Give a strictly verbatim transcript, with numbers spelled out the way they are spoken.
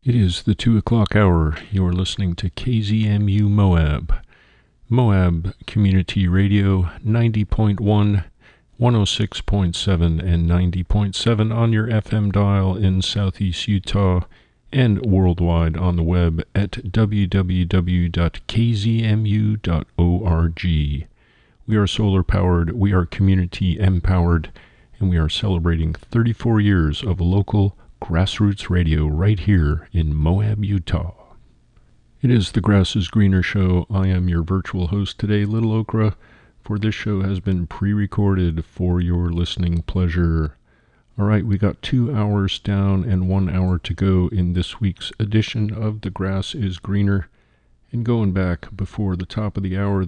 It is the two o'clock hour. You're listening to K Z M U Moab. Moab Community Radio, ninety point one, one oh six point seven, and ninety point seven on your F M dial in Southeast Utah, and worldwide on the web at w w w dot k z m u dot org. We are solar powered, we are community empowered, and we are celebrating thirty-four years of local grassroots radio right here in Moab, Utah. It is the Grass is Greener show. I am your virtual host today, Little Okra, for this show has been pre-recorded for your listening pleasure. All right, we got two hours down and one hour to go in this week's edition of The Grass is Greener. And going back before the top of the hour,